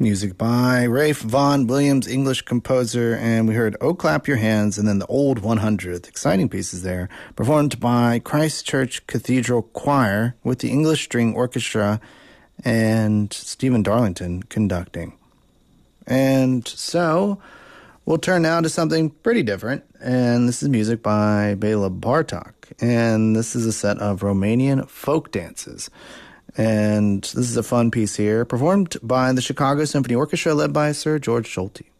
Music by Ralph Vaughan Williams, English composer, and we heard Oh Clap Your Hands and then the Old 100th. Exciting pieces there. Performed by Christchurch Cathedral Choir with the English String Orchestra and Stephen Darlington conducting. And so we'll turn now to something pretty different, and this is music by Bela Bartok, and this is a set of Romanian folk dances. And this is a fun piece here, performed by the Chicago Symphony Orchestra, led by Sir George Solti.